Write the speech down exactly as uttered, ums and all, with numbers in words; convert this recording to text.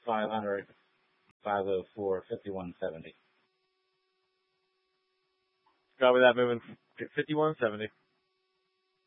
five hundred, five oh four, fifty-one seventy. Got with that moving fifty-one seventy.